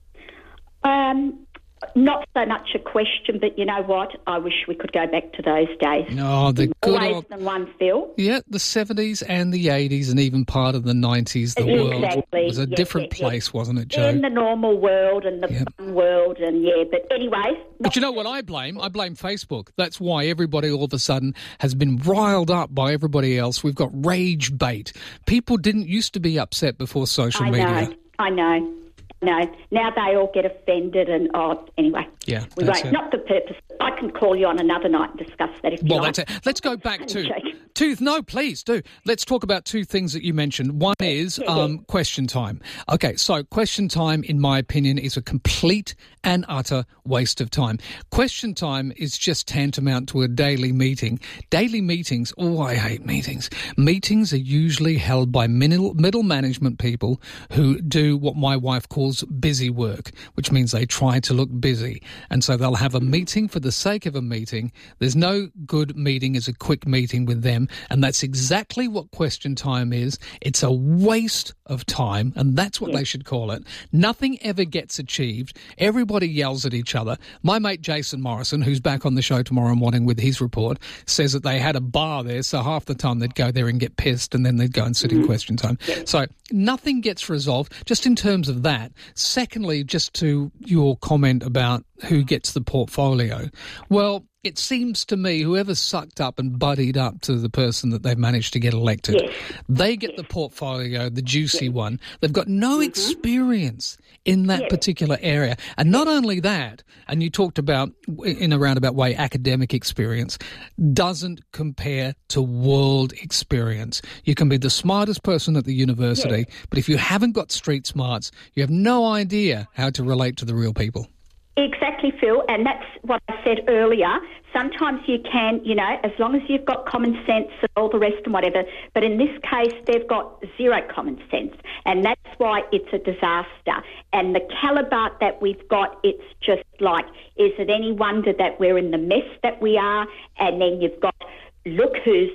Not so much a question, but you know what? I wish we could go back to those days. No, the good Always old... than one, Phil. Yeah, the 70s and the 80s and even part of the 90s. The world was a different place, wasn't it, Joe? In the normal world and the fun world and, but anyway... But you know what I blame? I blame Facebook. That's why everybody all of a sudden has been riled up by everybody else. We've got rage bait. People didn't used to be upset before social media. I know. No, now they all get offended and, anyway. Yeah, we won't. Not the purpose. I can call you on another night and discuss that if you like. Well, that's it. Let's go back to... No, please do. Let's talk about two things that you mentioned. One is question time. Okay, so question time, in my opinion, is a complete and utter waste of time. Question time is just tantamount to a daily meeting. Daily meetings, I hate meetings. Meetings are usually held by middle management people who do what my wife calls busy work, which means they try to look busy. And so they'll have a meeting for the sake of a meeting. There's no good meeting as a quick meeting with them. And that's exactly what question time is. It's a waste of time, and that's what they should call it. Nothing ever gets achieved. Everybody yells at each other. My mate Jason Morrison, who's back on the show tomorrow morning with his report, says that they had a bar there, so half the time they'd go there and get pissed, and then they'd go and sit in question time. So nothing gets resolved, just in terms of that. Secondly, just to your comment about who gets the portfolio, well, it seems to me whoever sucked up and buddied up to the person that they've managed to get elected, they get the portfolio, the juicy one. They've got no experience in that particular area. And not only that, and you talked about, in a roundabout way, academic experience, doesn't compare to world experience. You can be the smartest person at the university, but if you haven't got street smarts, you have no idea how to relate to the real people. Exactly, Phil, and that's what I said earlier. Sometimes you can, as long as you've got common sense and all the rest and whatever, but in this case they've got zero common sense, and that's why it's a disaster. And the calibre that we've got, it's just like, is it any wonder that we're in the mess that we are? And then you've got, look who's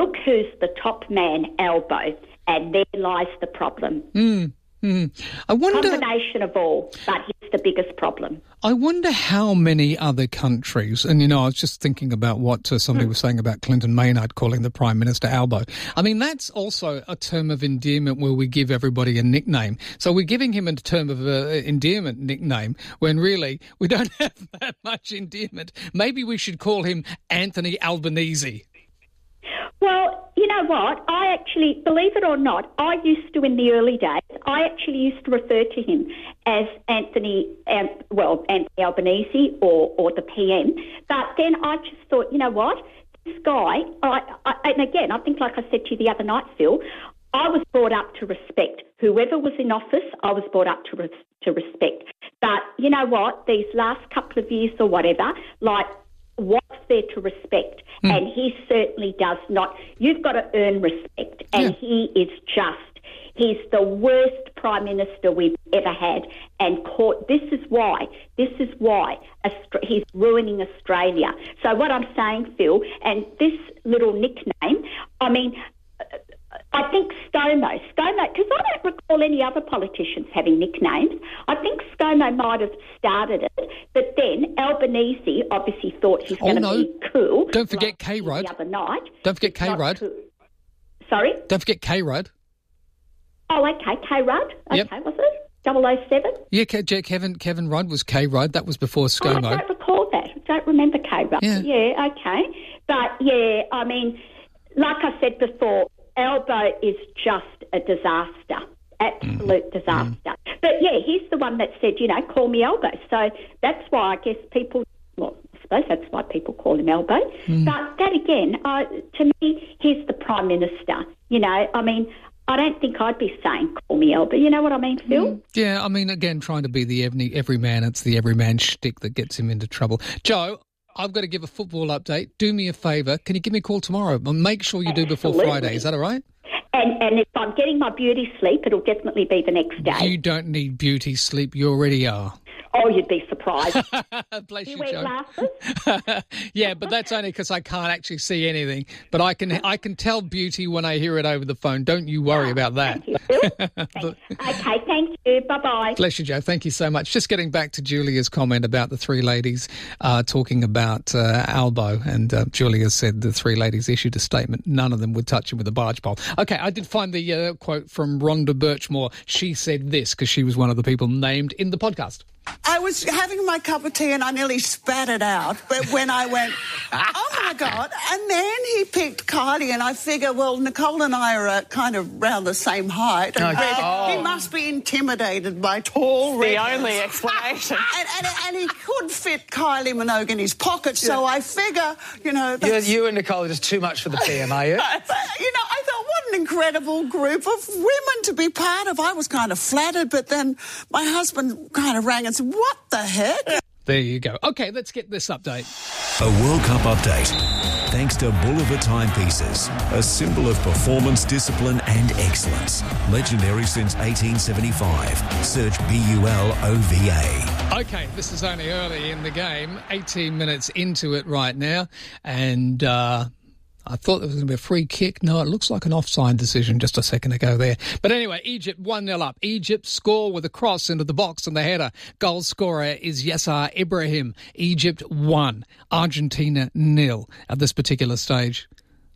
the top man, Albo, and there lies the problem. I wonder, combination of all, but it's the biggest problem. I wonder how many other countries, and I was just thinking about what somebody was saying about Clinton Maynard calling the Prime Minister Albo. I mean, that's also a term of endearment where we give everybody a nickname. So we're giving him a term of endearment nickname when really we don't have that much endearment. Maybe we should call him Anthony Albanese. Well, you know what? I actually, believe it or not, I used to, in the early days, I actually used to refer to him as Anthony Albanese or the PM. But then I just thought, you know what? This guy, and again, I think like I said to you the other night, Phil, I was brought up to respect. Whoever was in office, I was brought up to respect. But you know what? These last couple of years or whatever, like, what there to respect, and he certainly does not. You've got to earn respect, and he is he's the worst Prime Minister we've ever had, and this is why he's ruining Australia. So what I'm saying, Phil, and this little nickname, I mean, I think ScoMo, because I don't recall any other politicians having nicknames. I think ScoMo might have started it, but then Albanese obviously thought he's going to be cool. Don't forget K-Rudd. The other night. Don't forget K-Rudd. Sorry? Don't forget K-Rudd. Oh, okay, K-Rudd. Okay, was it? 007? Yeah, Kevin Rudd was K-Rudd. That was before ScoMo. I don't recall that. I don't remember K-Rudd. Yeah, okay. But, yeah, I mean, like I said before, Albo is just a disaster, absolute disaster. But, yeah, he's the one that said, call me Albo. So that's why I guess people, I suppose that's why people call him Albo. But that again, to me, he's the Prime Minister. I mean, I don't think I'd be saying call me Albo. You know what I mean, Phil? Yeah, I mean, again, trying to be the everyman, it's the everyman shtick that gets him into trouble. Joe, I've got to give a football update. Do me a favour. Can you give me a call tomorrow? Make sure you do before Friday. Is that all right? And if I'm getting my beauty sleep, it'll definitely be the next day. You don't need beauty sleep. You already are. Oh, you'd be surprised. Bless you, wear Joe. glasses? Yeah, but that's only because I can't actually see anything. But I can tell beauty when I hear it over the phone. Don't you worry about that. Thank you, Phil. Okay, thank you. Bye-bye. Bless you, Joe. Thank you so much. Just getting back to Julia's comment about the three ladies talking about Albo, and Julia said the three ladies issued a statement. None of them would touch him with a barge pole. Okay, I did find the quote from Rhonda Birchmore. She said this because she was one of the people named in the podcast. I was having my cup of tea and I nearly spat it out, but when I went, oh my God, and then he picked Kylie, and I figure, well, Nicole and I are kind of around the same height. And he must be intimidated by tall red. The only explanation. and he could fit Kylie Minogue in his pocket, so I figure, You and Nicole are just too much for the PM, are you? I thought, what an incredible group of women to be part of. I was kind of flattered, but then my husband kind of rang and said, what the heck? There you go. Okay, let's get this update. A World Cup update. Thanks to Bulova Timepieces, a symbol of performance, discipline and excellence. Legendary since 1875. Search BULOVA. Okay, this is only early in the game, 18 minutes into it right now, and I thought there was going to be a free kick. No, it looks like an offside decision just a second ago there. But anyway, Egypt 1-0 up. Egypt score with a cross into the box and the header. Goal scorer is Yasser Ibrahim. Egypt 1, Argentina 0 at this particular stage.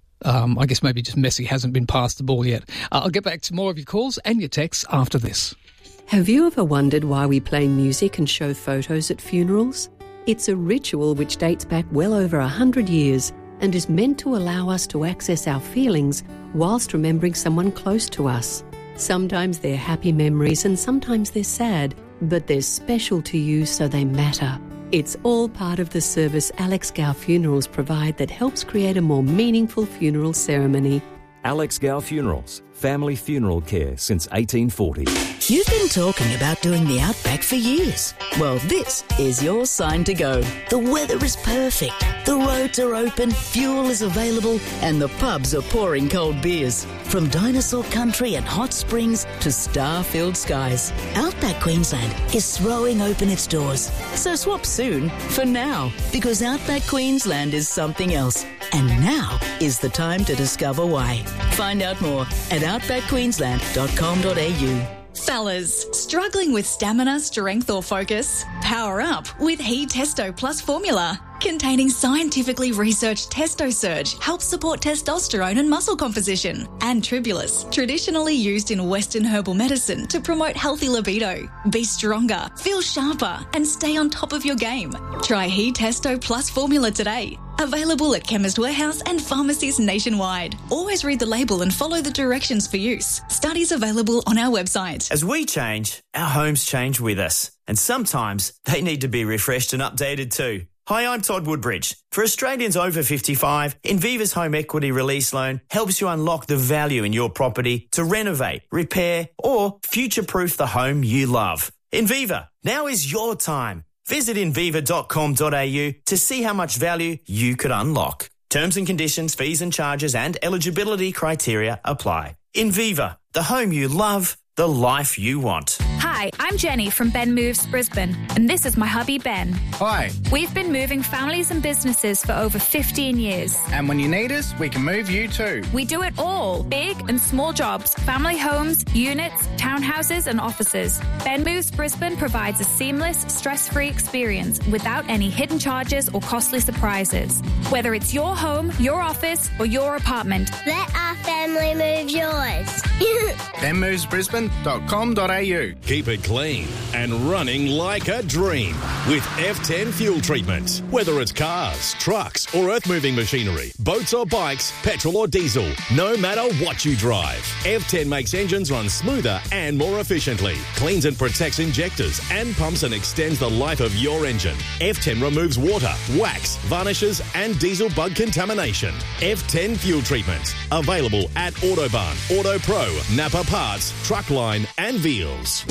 I guess maybe just Messi hasn't been passed the ball yet. I'll get back to more of your calls and your texts after this. Have you ever wondered why we play music and show photos at funerals? It's a ritual which dates back well over 100 years and is meant to allow us to access our feelings whilst remembering someone close to us. Sometimes they're happy memories and sometimes they're sad, but they're special to you so they matter. It's all part of the service Alex Gow Funerals provide that helps create a more meaningful funeral ceremony. Alex Gow Funerals, family funeral care since 1840. You've been talking about doing the Outback for years. Well, this is your sign to go. The weather is perfect, the roads are open, fuel is available, and the pubs are pouring cold beers. From dinosaur country and hot springs to star-filled skies, Outback Queensland is throwing open its doors. So swap soon for now, because Outback Queensland is something else. And now is the time to discover why. Find out more at outbackqueensland.com.au. Fellas, struggling with stamina, strength or focus? Power up with He Testo Plus formula. Containing scientifically researched Testo Surge helps support testosterone and muscle composition. And Tribulus, traditionally used in Western herbal medicine to promote healthy libido. Be stronger, feel sharper and stay on top of your game. Try He Testo Plus formula today. Available at Chemist Warehouse and pharmacies nationwide. Always read the label and follow the directions for use. Studies available on our website. As we change, our homes change with us. And sometimes they need to be refreshed and updated too. Hi, I'm Todd Woodbridge. For Australians over 55, Inviva's Home Equity Release Loan helps you unlock the value in your property to renovate, repair or future-proof the home you love. Inviva, now is your time. Visit inviva.com.au to see how much value you could unlock. Terms and conditions, fees and charges and eligibility criteria apply. Inviva, the home you love, the life you want. Hi, I'm Jenny from Ben Moves Brisbane, and this is my hubby Ben. Hi. We've been moving families and businesses for over 15 years. And when you need us, we can move you too. We do it all. Big and small jobs, family homes, units, townhouses and offices. Ben Moves Brisbane provides a seamless, stress-free experience without any hidden charges or costly surprises. Whether it's your home, your office or your apartment. Let our family move yours. benmovesbrisbane.com.au. Keep it clean and running like a dream with F10 fuel treatment. Whether it's cars, trucks or earth-moving machinery, boats or bikes, petrol or diesel, no matter what you drive, F10 makes engines run smoother and more efficiently, cleans and protects injectors and pumps and extends the life of your engine. F10 removes water, wax, varnishes and diesel bug contamination. F10 fuel treatment. Available at Autobahn, Auto Pro, Napa Parts, Truckline and Veals.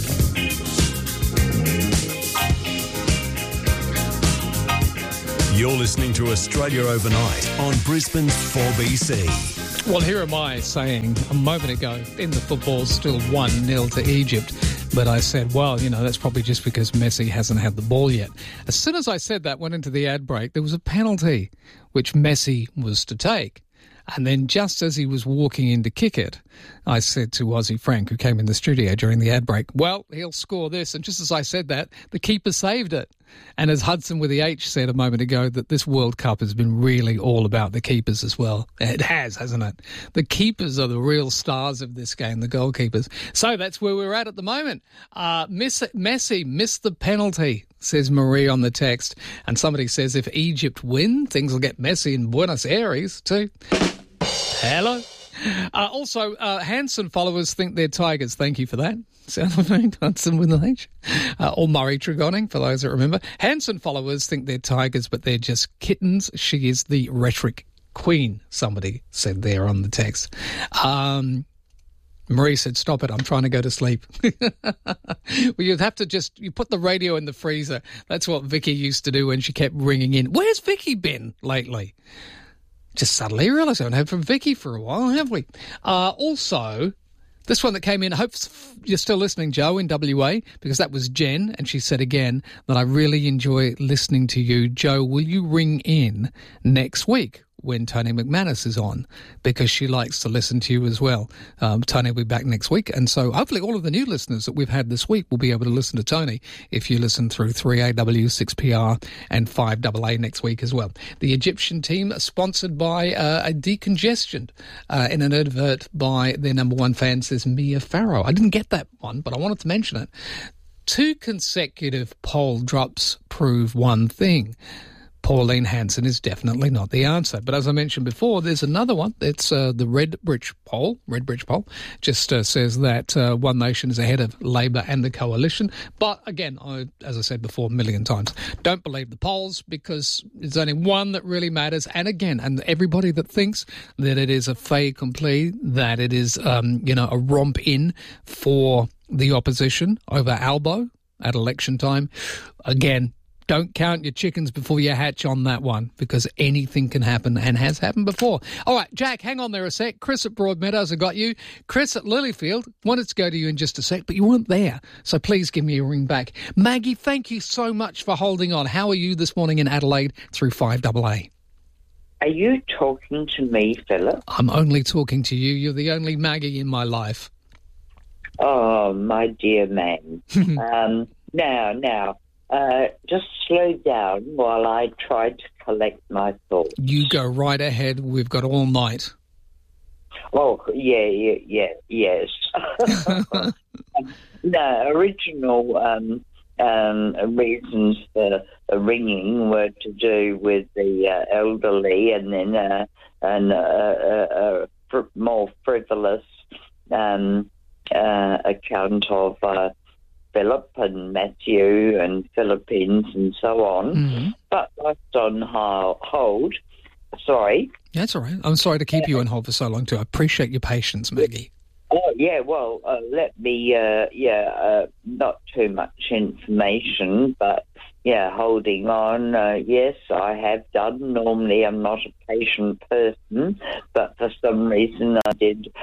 You're listening to Australia Overnight on Brisbane's 4BC. Well, here am I saying a moment ago, in the football, still 1-0 to Egypt. But I said, well, you know, that's probably just because Messi hasn't had the ball yet. As soon as I said that, went into the ad break, there was a penalty which Messi was to take. And then just as he was walking in to kick it, I said to Aussie Frank, who came in the studio during the ad break, well, he'll score this. And just as I said that, the keeper saved it. And as Hudson with the H said a moment ago, that this World Cup has been really all about the keepers as well. It has, hasn't it? The keepers are the real stars of this game, the goalkeepers. So that's where we're at the moment. Messi missed the penalty, says Marie on the text. And somebody says if Egypt win, things will get messy in Buenos Aires too. Hello. Also, Hanson followers think they're tigers. Thank you for that. Sound familiar? Hanson with an H. Or Murray Tregoning, for those that remember. Hanson followers think they're tigers, but they're just kittens. She is the rhetoric queen, somebody said there on the text. Marie said, stop it, I'm trying to go to sleep. Well, you'd have to you put the radio in the freezer. That's what Vicky used to do when she kept ringing in. Where's Vicky been lately? Just suddenly realised I haven't heard from Vicky for a while, have we? Also, this one that came in, I hope you're still listening, Joe, in WA, because that was Jen, and she said again that I really enjoy listening to you. Joe, will you ring in next week when Tony McManus is on? Because she likes to listen to you as well. Tony will be back next week, and so hopefully all of the new listeners that we've had this week will be able to listen to Tony if you listen through 3AW, 6PR and 5AA next week as well. The Egyptian team sponsored by a decongestion in an advert by their number one fan, says Mia Farrow. I didn't get that one, but I wanted to mention it. 2 consecutive poll drops prove one thing. Pauline Hanson is definitely not the answer. But as I mentioned before, there's another one. It's the Redbridge poll. Redbridge poll just says that One Nation is ahead of Labor and the Coalition. But again, as I said before a million times, don't believe the polls because there's only one that really matters. And again, and everybody that thinks that it is a fait accompli, that it is, a romp in for the opposition over Albo at election time, again, don't count your chickens before you hatch on that one because anything can happen and has happened before. All right, Jack, hang on there a sec. Chris at Broadmeadows, I got you. Chris at Lilyfield, wanted to go to you in just a sec, but you weren't there. So please give me a ring back. Maggie, thank you so much for holding on. How are you this morning in Adelaide through 5AA? Are you talking to me, Philip? I'm only talking to you. You're the only Maggie in my life. Oh, my dear man. Now. Just slow down while I try to collect my thoughts. You go right ahead. We've got all night. Oh, yes. No, original reasons for ringing were to do with the elderly and then more frivolous account of Philip and Matthew and Philippines and so on. Mm-hmm. But left on hold. Sorry. That's all right. I'm sorry to keep you on hold for so long too. I appreciate your patience, Maggie. Oh, yeah, well, let me, not too much information, but holding on. Yes, I have done. Normally I'm not a patient person, but for some reason I did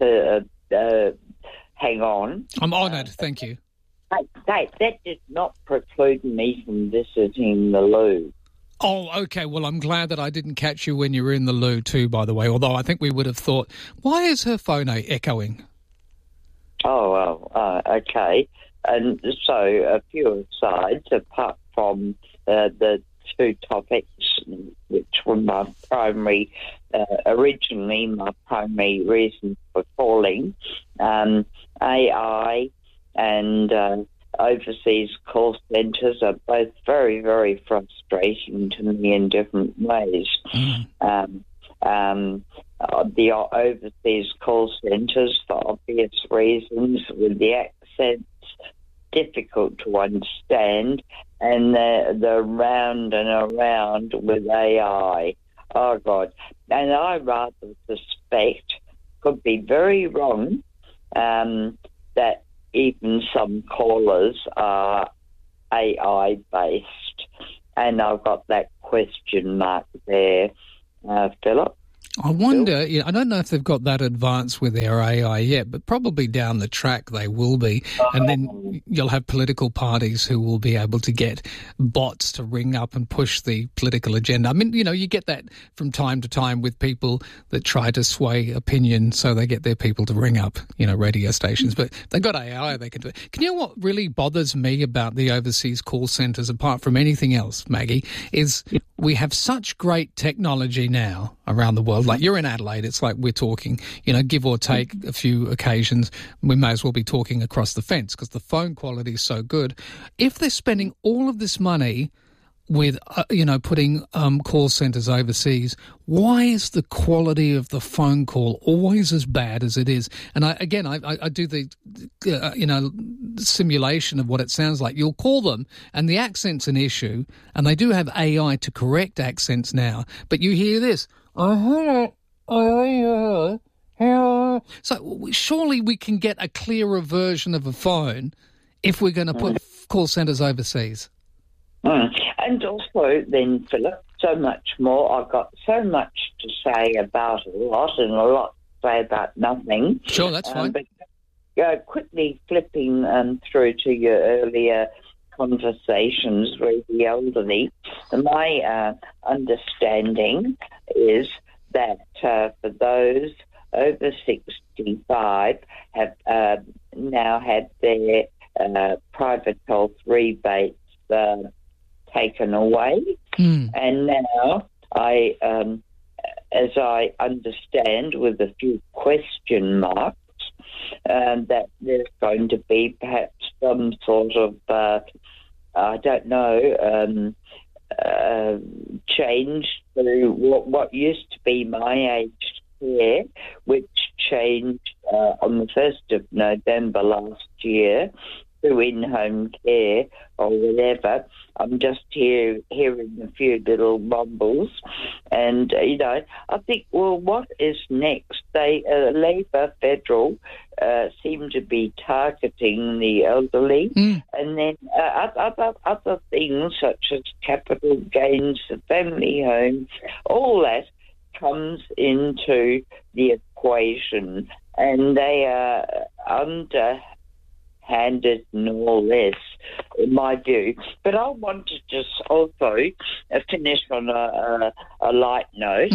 hang on. I'm honoured, thank you. That did not preclude me from visiting the loo. Oh, OK. Well, I'm glad that I didn't catch you when you were in the loo too, by the way, although I think we would have thought, why is her phone echoing? Oh, well, OK. And so a few asides, apart from the two topics, which were my primary, originally my primary reason for calling, AI and overseas call centres are both very, very frustrating to me in different ways. The overseas call centres, for obvious reasons, with the accents, difficult to understand, and the round and around with AI. Oh, God. And I rather suspect, could be very wrong, that even some callers are AI-based. And I've got that question mark there, Philip. I wonder, I don't know if they've got that advanced with their AI yet, but probably down the track they will be. And then you'll have political parties who will be able to get bots to ring up and push the political agenda. I mean, you get that from time to time with people that try to sway opinion, so they get their people to ring up, radio stations. But they've got AI, they can do it. Can you know what really bothers me about the overseas call centres, apart from anything else, Maggie, is we have such great technology now around the world. Like you're in Adelaide, it's like we're talking, give or take a few occasions, we may as well be talking across the fence because the phone quality is so good. If they're spending all of this money with, putting call centres overseas, why is the quality of the phone call always as bad as it is? And I do the, simulation of what it sounds like. You'll call them and the accent's an issue, and they do have AI to correct accents now, but you hear this. So surely we can get a clearer version of a phone if we're going to put call centres overseas. And also then, Philip, so much more. I've got so much to say about a lot and a lot to say about nothing. Sure, that's fine. But quickly flipping through to your earlier conversations with the elderly, my understanding is that for those over 65 have now had their private health rebates taken away, and now as I understand, with a few question marks, that there's going to be perhaps some sort of change to what used to be my aged care, which changed on the 1st of November last year to in-home care or whatever. I'm just hearing a few little mumbles. And, I think, well, what is next? Labor Federal seem to be targeting the elderly. And then other things such as capital gains, the family home, all that comes into the equation. And they are underhanded and all this, in my view. But I want to just also finish on a light note.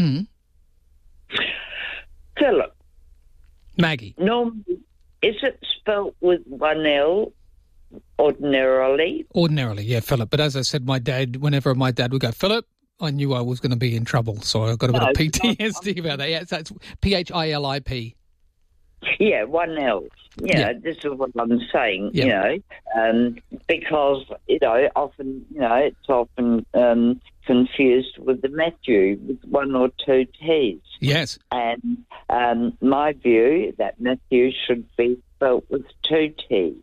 Philip. Maggie. Normally, is it spelt with one L ordinarily? Ordinarily, yeah, Philip. But as I said, whenever my dad would go, Philip, I knew I was going to be in trouble. So I got a bit of PTSD about that. Yeah, so it's PHILIP. Yeah, one L. This is what I'm saying, because, often, it's often confused with the Matthew with one or two T's. Yes. And my view that Matthew should be spelt with two T's.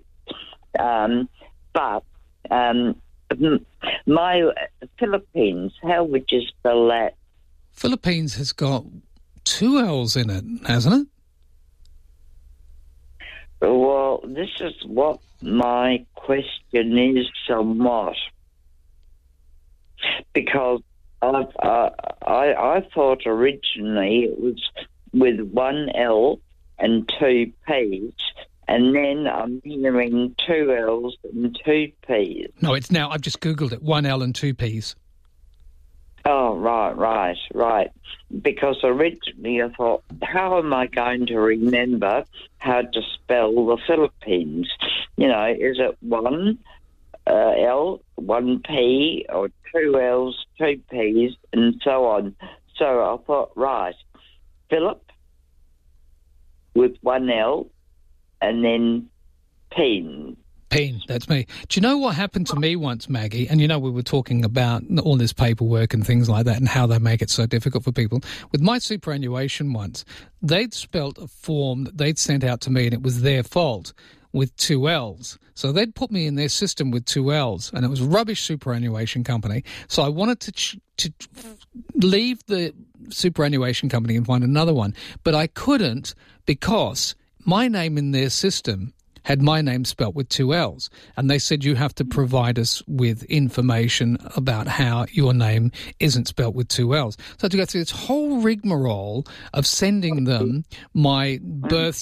But my Philippines, how would you spell that? Philippines has got two L's in it, hasn't it? Well, this is what my question is somewhat. because I thought originally it was with one L and two P's, and then I'm hearing two L's and two P's. No, it's now, I've just Googled it, one L and two P's. Oh, right. Because originally I thought, how am I going to remember how to spell the Philippines? You know, is it one L, one P, or two L's, two P's, and so on? So I thought, right, Philip with one L and then Peen. Peen, that's me. Do you know what happened to me once, Maggie? And you know, we were talking about all this paperwork and things like that and how they make it so difficult for people. With my superannuation once, they'd spelt a form that they'd sent out to me and it was their fault with two L's. So they'd put me in their system with two L's, and it was a rubbish superannuation company. So I wanted to leave the superannuation company and find another one. But I couldn't because my name in their system had my name spelt with two L's. And they said, you have to provide us with information about how your name isn't spelt with two L's. So I had to go through this whole rigmarole of sending them my birth